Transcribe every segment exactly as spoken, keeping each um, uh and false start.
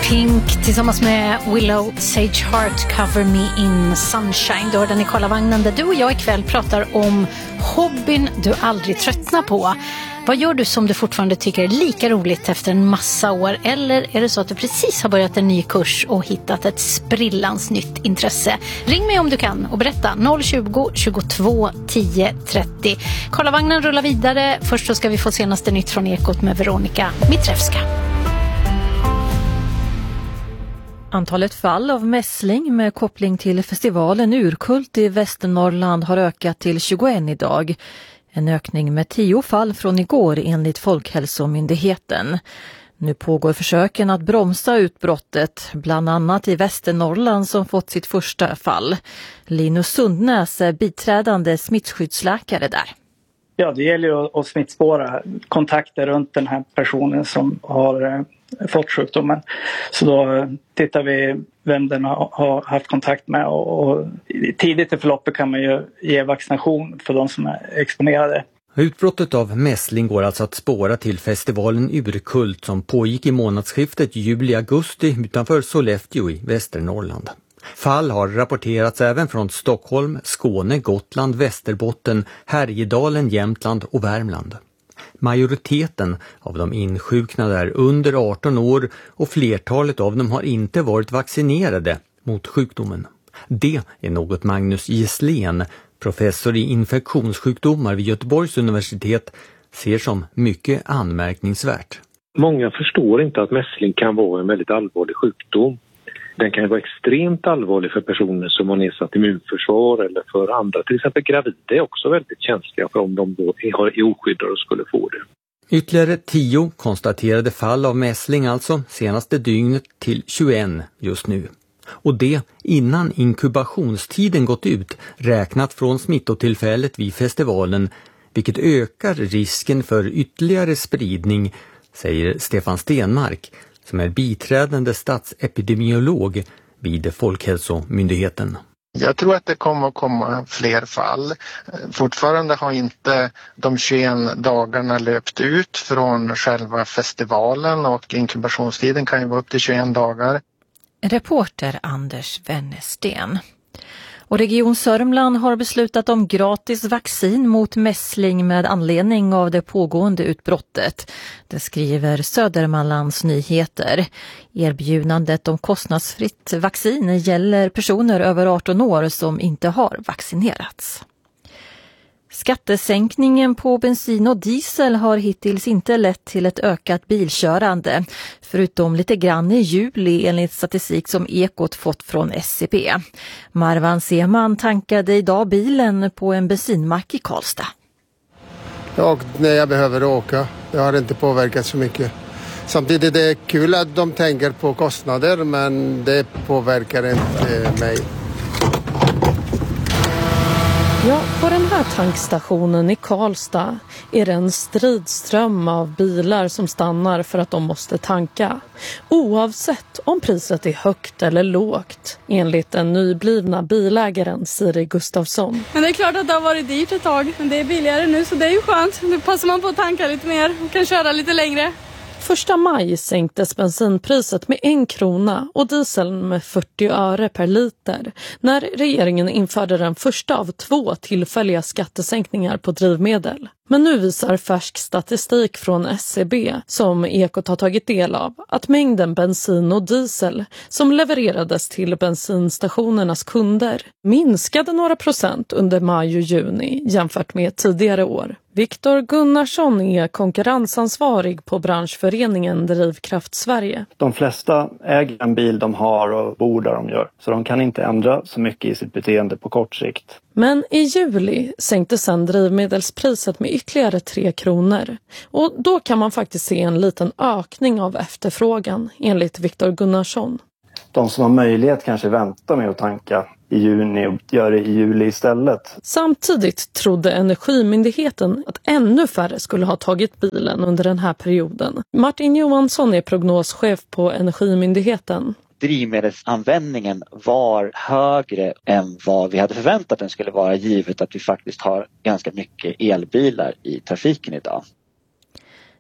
Pink tillsammans med Willow Sage Heart, Cover Me in Sunshine. Då är den i Karlavagnen där du och jag ikväll pratar om hobbyn du aldrig tröttnar på. Vad gör du som du fortfarande tycker är lika roligt efter en massa år? Eller är det så att du precis har börjat en ny kurs och hittat ett sprillans nytt intresse? Ring mig om du kan och berätta noll tjugo, tjugotvå, tio, trettio. Karlavagnen rullar vidare. Först så ska vi få senaste nytt från Ekot med Veronica Mitrevska. Antalet fall av mässling med koppling till festivalen Urkult i Västernorrland har ökat till tjugoett idag. En ökning med tio fall från igår enligt Folkhälsomyndigheten. Nu pågår försöken att bromsa utbrottet, bland annat i Västernorrland som fått sitt första fall. Linus Sundnäs är biträdande smittskyddsläkare där. Ja, det gäller ju att smittspåra kontakter runt den här personen som har fått sjukdomen. Så då tittar vi vem den har haft kontakt med och tidigt i förloppet kan man ju ge vaccination för de som är exponerade. Utbrottet av mässling går alltså att spåra till festivalen Urkult som pågick i månadsskiftet juli-augusti utanför Sollefteå i Västernorrland. Fall har rapporterats även från Stockholm, Skåne, Gotland, Västerbotten, Härjedalen, Jämtland och Värmland. Majoriteten av de insjuknade är under arton år och flertalet av dem har inte varit vaccinerade mot sjukdomen. Det är något Magnus Gisslén, professor i infektionssjukdomar vid Göteborgs universitet, ser som mycket anmärkningsvärt. Många förstår inte att mässling kan vara en väldigt allvarlig sjukdom. Den kan vara extremt allvarlig för personer som har nedsatt immunförsvar eller för andra. Till exempel gravida är också väldigt känsliga för om de då är oskyddade och skulle få det. Ytterligare tio konstaterade fall av mässling alltså senaste dygnet till tjugoett just nu. Och det innan inkubationstiden gått ut räknat från smittotillfället vid festivalen, vilket ökar risken för ytterligare spridning, säger Stefan Stenmark, som är biträdande statsepidemiolog vid Folkhälsomyndigheten. Jag tror att det kommer att komma fler fall. Fortfarande har inte de tjugoett dagarna löpt ut från själva festivalen och inkubationstiden kan ju vara upp till tjugoett dagar. Reporter Anders Wennersten. Och Region Sörmland har beslutat om gratis vaccin mot mässling med anledning av det pågående utbrottet. Det skriver Södermanlands Nyheter. Erbjudandet om kostnadsfritt vaccin gäller personer över arton år som inte har vaccinerats. Skattesänkningen på bensin och diesel har hittills inte lett till ett ökat bilkörande, förutom lite grann i juli enligt statistik som Ekot fått från S C B. Marwan Seman tankade idag bilen på en bensinmack i Karlstad. Och när jag behöver åka, det har inte påverkat så mycket. Samtidigt är det kul att de tänker på kostnader, men det påverkar inte mig. Ja, på den här tankstationen i Karlstad är det en stridström av bilar som stannar för att de måste tanka. Oavsett om priset är högt eller lågt, enligt den nyblivna bilägaren Siri Gustafsson. Men det är klart att det har varit dyrt ett tag, men det är billigare nu så det är ju skönt. Nu passar man på att tanka lite mer och kan köra lite längre. Första maj sänktes bensinpriset med en krona och dieseln med fyrtio öre per liter när regeringen införde den första av två tillfälliga skattesänkningar på drivmedel. Men nu visar färsk statistik från S C B som Ekot har tagit del av att mängden bensin och diesel som levererades till bensinstationernas kunder minskade några procent under maj och juni jämfört med tidigare år. Viktor Gunnarsson är konkurrensansvarig på branschföreningen Drivkraft Sverige. De flesta äger en bil de har och bor där de gör, så de kan inte ändra så mycket i sitt beteende på kort sikt. Men i juli sänkte sedan drivmedelspriset med ytterligare tre kronor. Och då kan man faktiskt se en liten ökning av efterfrågan, enligt Viktor Gunnarsson. De som har möjlighet kanske väntar med att tanka i juni och gör det i juli istället. Samtidigt trodde Energimyndigheten att ännu färre skulle ha tagit bilen under den här perioden. Martin Johansson är prognoschef på Energimyndigheten. Drivmedelsanvändningen var högre än vad vi hade förväntat den skulle vara, givet att vi faktiskt har ganska mycket elbilar i trafiken idag.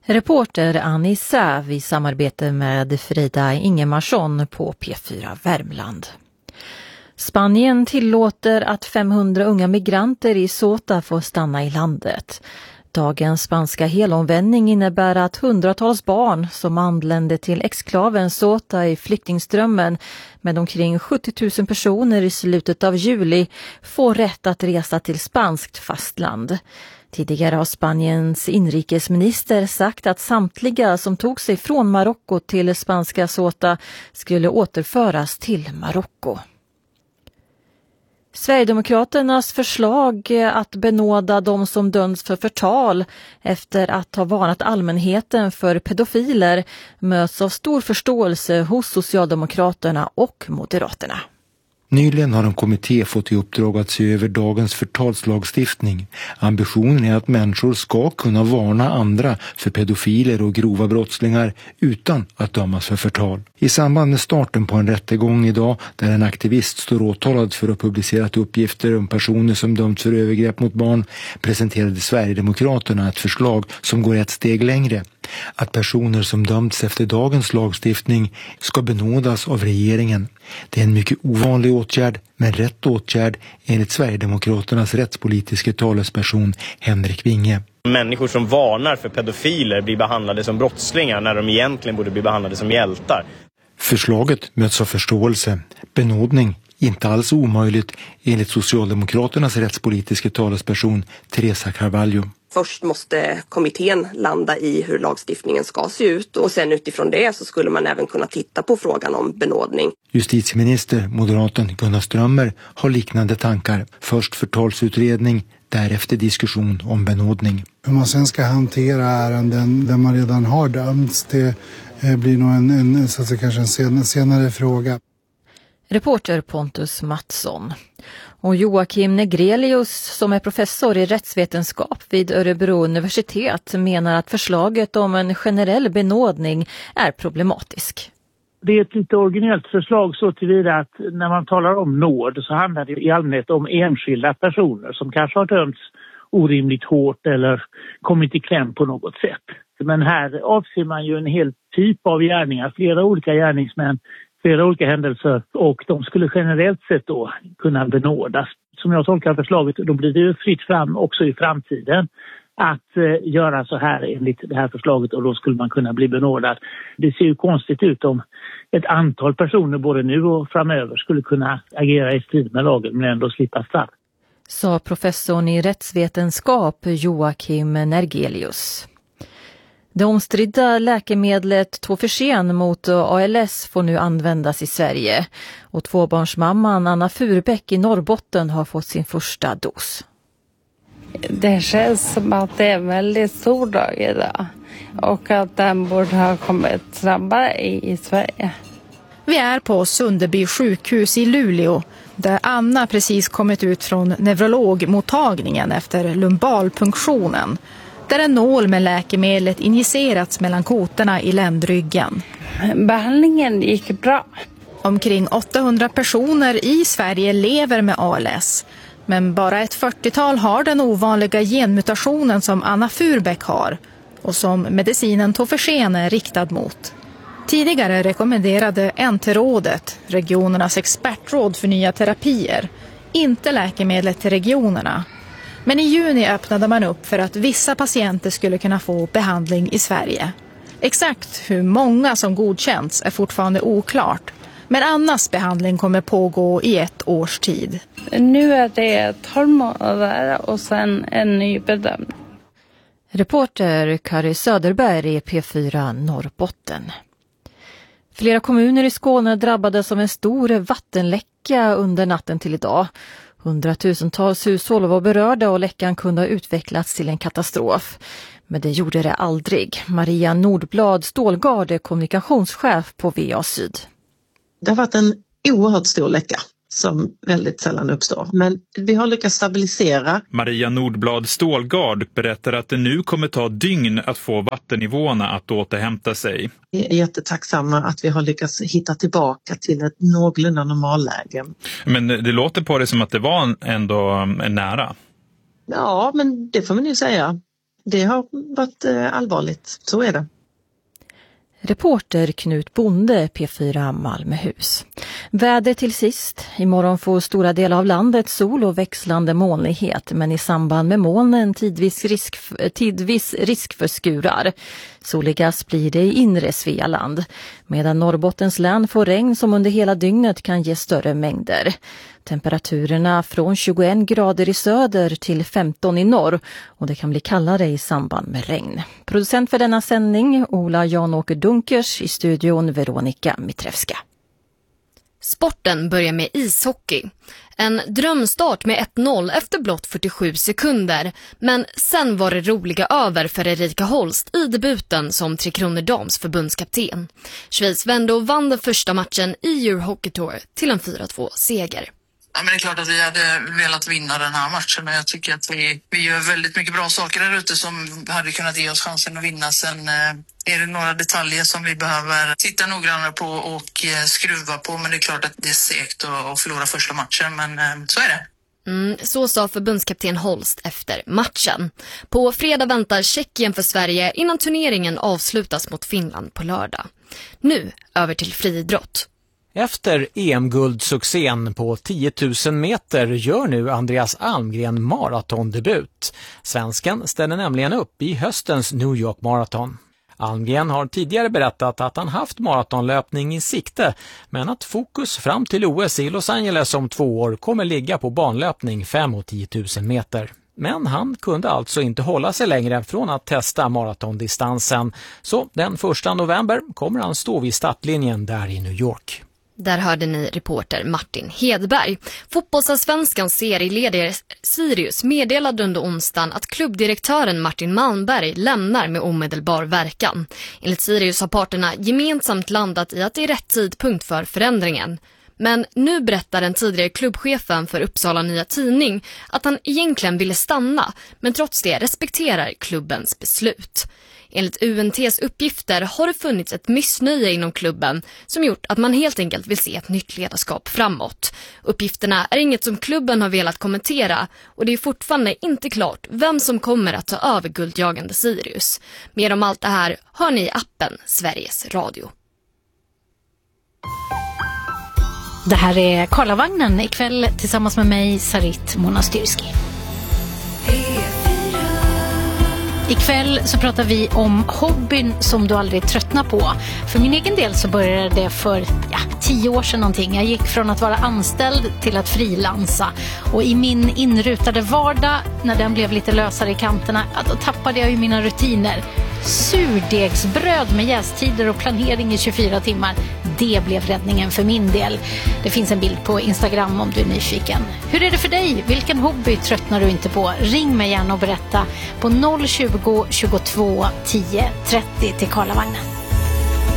Reporter Annie Säv i samarbete med Frida Ingemarsson på P fyra Värmland. Spanien tillåter att femhundra unga migranter i Ceuta får stanna i landet. Dagens spanska helomvändning innebär att hundratals barn som anlände till exklaven Ceuta i flyktingströmmen med omkring sjuttio tusen personer i slutet av juli får rätt att resa till spanskt fastland. Tidigare har Spaniens inrikesminister sagt att samtliga som tog sig från Marocko till spanska Ceuta skulle återföras till Marocko. Sverigedemokraternas förslag att benåda de som döms för förtal efter att ha varnat allmänheten för pedofiler möts av stor förståelse hos Socialdemokraterna och Moderaterna. Nyligen har en kommitté fått i uppdrag att se över dagens förtalslagstiftning. Ambitionen är att människor ska kunna varna andra för pedofiler och grova brottslingar utan att dömas för förtal. I samband med starten på en rättegång idag där en aktivist står åtalad för att publicerat uppgifter om personer som dömts för övergrepp mot barn presenterade Sverigedemokraterna ett förslag som går ett steg längre. Att personer som dömts efter dagens lagstiftning ska benådas av regeringen. Det är en mycket ovanlig åtgärd, men rätt åtgärd enligt Sverigedemokraternas rättspolitiska talesperson Henrik Winge. Människor som varnar för pedofiler blir behandlade som brottslingar när de egentligen borde bli behandlade som hjältar. Förslaget möts av förståelse. Benådning inte alls omöjligt enligt Socialdemokraternas rättspolitiska talesperson Teresa Carvalho. Först måste kommittén landa i hur lagstiftningen ska se ut och sen utifrån det så skulle man även kunna titta på frågan om benådning. Justitieminister, moderaten Gunnar Strömmer, har liknande tankar. Först förtalsutredning, därefter diskussion om benådning. Hur man sen ska hantera ärenden där man redan har dömts, det blir nog en, en, så att säga, kanske en sen, senare fråga. Reporter Pontus Mattsson. Och Joakim Negrelius, som är professor i rättsvetenskap vid Örebro universitet, menar att förslaget om en generell benådning är problematisk. Det är ett lite originellt förslag så tillvida att när man talar om nåd så handlar det i allmänhet om enskilda personer som kanske har dömts orimligt hårt eller kommit i kläm på något sätt. Men här avser man ju en hel typ av gärningar, flera olika gärningsmän, flera olika händelser och de skulle generellt sett då kunna benådas. Som jag tolkar förslaget, då blir det ju fritt fram också i framtiden att eh, göra så här enligt det här förslaget och då skulle man kunna bli benådad. Det ser ju konstigt ut om ett antal personer både nu och framöver skulle kunna agera i strid med lagen men ändå slippa straff. Sa professorn i rättsvetenskap Joakim Nergelius. Det omstridda läkemedlet Tofersen mot A L S får nu användas i Sverige och tvåbarnsmamman Anna Furbäck i Norrbotten har fått sin första dos. Det känns som att det är en väldigt stor dag idag och att den borde ha kommit snabbare i, i Sverige. Vi är på Sunderby sjukhus i Luleå där Anna precis kommit ut från neurologmottagningen efter lumbalpunktionen. Där en nål med läkemedlet injicerats mellan kotorna i ländryggen. Behandlingen gick bra. Omkring åttahundra personer i Sverige lever med A L S. Men bara ett fyrtiotal har den ovanliga genmutationen som Anna Furbäck har och som medicinen Tofersen är riktad mot. Tidigare rekommenderade N T-rådet, regionernas expertråd för nya terapier, inte läkemedlet till regionerna. Men i juni öppnade man upp för att vissa patienter skulle kunna få behandling i Sverige. Exakt hur många som godkänts är fortfarande oklart. Men Annas behandling kommer pågå i ett års tid. Nu är det tolv månader och sen en ny bedömning. Reporter Kari Söderberg i P fyra Norrbotten. Flera kommuner i Skåne drabbades av en stor vattenläcka under natten till idag. Hundratusentals hushåll var berörda och läckan kunde ha utvecklats till en katastrof. Men det gjorde det aldrig. Maria Nordblad Stålgard är kommunikationschef på V A Syd. Det har varit en oerhört stor läcka som väldigt sällan uppstår. Men vi har lyckats stabilisera. Maria Nordblad Stålgard berättar att det nu kommer ta dygn att få vattennivåerna att återhämta sig. Vi är jättetacksamma att vi har lyckats hitta tillbaka till ett någorlunda normalläge. Men det låter på det som att det var ändå nära. Ja, men det får man ju säga. det har varit allvarligt, så är det. Reporter Knut Bonde, P fyra Malmöhus. Väder till sist. Imorgon får stora delar av landet sol och växlande molnighet, men i samband med molnen tidvis risk, tidvis risk för skurar. Soligast blir det i inre Svealand, medan Norrbottens län får regn som under hela dygnet kan ge större mängder. Temperaturerna från tjugoen grader i söder till femton i norr, och det kan bli kallare i samband med regn. Producent för denna sändning Ola Jan-Åker Dunkers, i studion Veronika Mitrevska. Sporten börjar med ishockey. En drömstart med ett noll efter blott fyrtiosju sekunder. Men sen var det roliga över för Erika Holst i debuten som Tre Kronor Dams förbundskapten. Schweiz vände och vann den första matchen i Euro Hockey Tour till en fyra två seger. Ja, men det är klart att vi hade velat vinna den här matchen, men jag tycker att vi, vi gör väldigt mycket bra saker där ute som hade kunnat ge oss chansen att vinna. Sen eh, är det några detaljer som vi behöver titta noggrannare på och eh, skruva på, men det är klart att det är segt att, att förlora första matchen, men eh, så är det. Mm, så sa förbundskapten Holst efter matchen. På fredag väntar Tjeckien för Sverige innan turneringen avslutas mot Finland på lördag. Nu över till friidrott. Efter E M-guldsuccén på tio tusen meter gör nu Andreas Almgren maratondebut. Svensken ställer nämligen upp i höstens New York Marathon. Almgren har tidigare berättat att han haft maratonlöpning i sikte, men att fokus fram till O S i Los Angeles om två år kommer ligga på banlöpning fem och tio tusen meter. Men han kunde alltså inte hålla sig längre från att testa maratondistansen, så den första november kommer han stå vid startlinjen där i New York. Där hörde ni reporter Martin Hedberg. Fotbollsallsvenskans serieledare Sirius meddelade under onsdagen att klubbdirektören Martin Malmberg lämnar med omedelbar verkan. Enligt Sirius har parterna gemensamt landat i att det är rätt tidpunkt för förändringen. Men nu berättar den tidigare klubbchefen för Uppsala Nya Tidning att han egentligen ville stanna, men trots det respekterar klubbens beslut. Enligt U N T:s uppgifter har det funnits ett missnöje inom klubben som gjort att man helt enkelt vill se ett nytt ledarskap framåt. Uppgifterna är inget som klubben har velat kommentera, och det är fortfarande inte klart vem som kommer att ta över guldjagande Sirius. Mer om allt det här hör ni i appen Sveriges Radio. Det här är Karlavagnen ikväll tillsammans med mig, Sarit Monastyrski. Ikväll så pratar vi om hobbyn som du aldrig tröttnar på. För min egen del så började det för ja, tio år sedan någonting. Jag gick från att vara anställd till att frilansa. Och i min inrutade vardag, när den blev lite lösare i kanterna, ja, då tappade jag ju mina rutiner. Surdegsbröd med jästider och planering i tjugofyra timmar. Det blev räddningen för min del. Det finns en bild på Instagram om du är nyfiken. Hur är det för dig? Vilken hobby tröttnar du inte på? Ring mig gärna och berätta på noll tjugo tjugotvå tio trettio till Karlavagnen.